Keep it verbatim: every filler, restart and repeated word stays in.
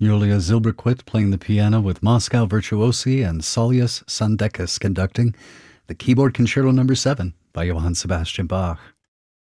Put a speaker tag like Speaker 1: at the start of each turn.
Speaker 1: Julia Zilberquit playing the piano with Moscow Virtuosi and Saulius Sandekis conducting the Keyboard Concerto Number seven by Johann Sebastian Bach.